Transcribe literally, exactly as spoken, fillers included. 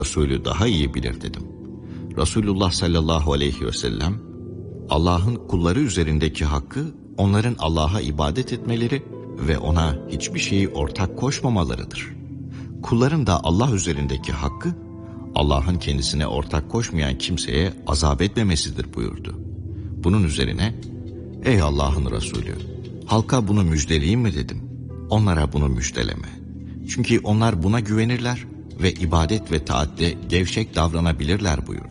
Resulü daha iyi bilir dedim. Resulullah sallallahu aleyhi ve sellem, Allah'ın kulları üzerindeki hakkı onların Allah'a ibadet etmeleri ve ona hiçbir şeyi ortak koşmamalarıdır. Kulların da Allah üzerindeki hakkı, Allah'ın kendisine ortak koşmayan kimseye azap etmemesidir buyurdu. Bunun üzerine, ey Allah'ın Resulü, halka bunu müjdeleyeyim mi dedim. Onlara bunu müjdeleme. Çünkü onlar buna güvenirler ve ibadet ve taatte gevşek davranabilirler buyurdu.